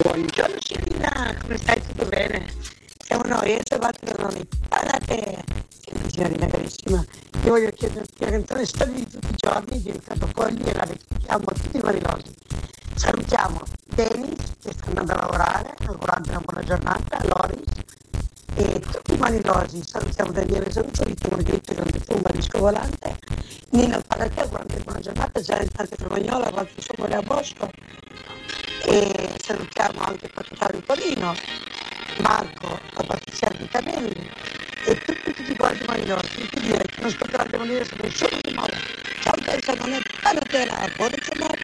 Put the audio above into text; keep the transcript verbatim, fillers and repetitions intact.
Buongiorno Serena, come stai? Tutto bene? Siamo noi, e salvati da noi. Parlate! Signorina carissima, io voglio chiederti la canzone Storia di tutti i giorni di Riccardo Fogli e la dedichiamo a tutti i marilosi. Salutiamo Denis che sta andando a lavorare, augurando una buona giornata, Loris e tutti i marilosi. Salutiamo Daniele Saluccio, Rita Margherita che non ti fuma disco volante, Nino Palate, augurando una buona giornata, Gianni Tante Fermagnola, Walter Somore a Bosco. E salutiamo anche Patricia di Torino, Marco, la Patricia di Canelli e tutti, tutti quanti i marilosi. Tutti dire che non ascolteranno morire solo di moda. Ciao Teresa, non è panatela, buona giornata.